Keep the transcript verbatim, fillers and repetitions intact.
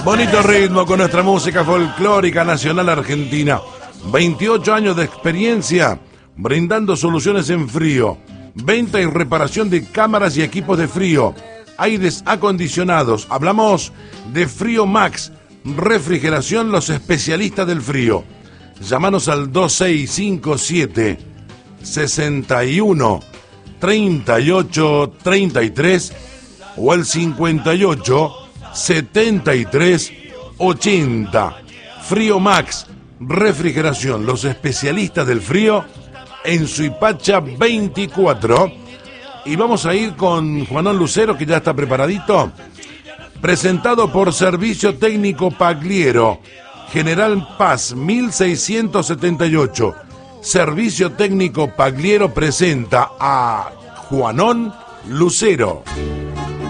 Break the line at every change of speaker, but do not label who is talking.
Bonito ritmo con nuestra música folclórica nacional argentina. veintiocho años de experiencia brindando soluciones en frío, venta y reparación de cámaras y equipos de frío, aires acondicionados. Hablamos de Frío Max, refrigeración, los especialistas del frío. Llámanos al dos seis cinco siete, sesenta y uno, treinta y ocho, treinta y tres o el cincuenta y ocho, setenta y tres, ochenta. Frío Max, refrigeración, los especialistas del frío, en Suipacha veinticuatro. Y vamos a ir con Juanón Lucero, que ya está preparadito. Presentado por Servicio Técnico Pagliero, General Paz mil seiscientos setenta y ocho. Servicio Técnico Pagliero presenta a Juanón Lucero.